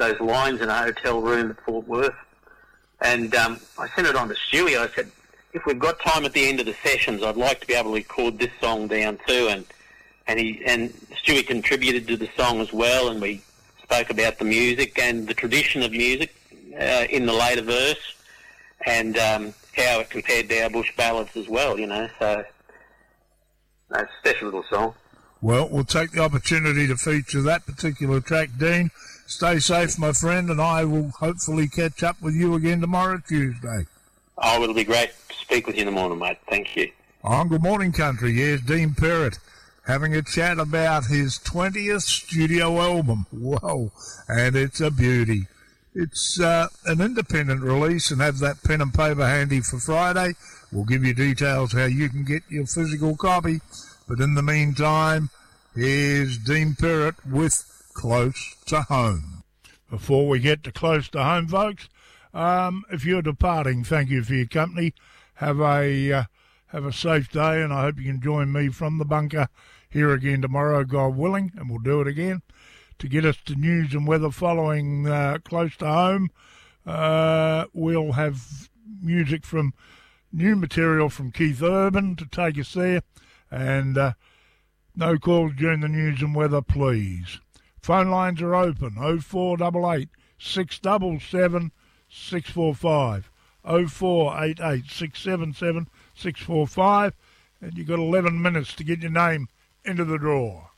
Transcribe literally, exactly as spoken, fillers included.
those lines in a hotel room at Fort Worth. And um, I sent it on to Stewie. I said, if we've got time at the end of the sessions, I'd like to be able to record this song down too. And and he and Stewie contributed to the song as well, and we spoke about the music and the tradition of music uh, in the later verse, and um, how it compared to our bush ballads as well, you know. So, no, it's a special little song. Well, we'll take the opportunity to feature that particular track, Dean. Stay safe, my friend, and I will hopefully catch up with you again tomorrow, Tuesday. Oh, it'll be great to speak with you in the morning, mate. Thank you. On Good Morning Country, here's Dean Perrott having a chat about his twentieth studio album. Whoa, and it's a beauty. It's uh, an independent release, and have that pen and paper handy for Friday. We'll give you details how you can get your physical copy. But in the meantime, here's Dean Perrott with Close to Home. Before we get to Close to Home, folks, um, if you're departing, thank you for your company. Have a uh, have a safe day, and I hope you can join me from the bunker here again tomorrow, God willing, and we'll do it again. To get us to news and weather following uh, Close to Home, uh, we'll have music from new material from Keith Urban to take us there, and uh, no calls during the news and weather, please. Phone lines are open, oh four eight eight, six seven seven, six four five, oh four eight eight, six seven seven, six four five, and you've got eleven minutes to get your name into the draw.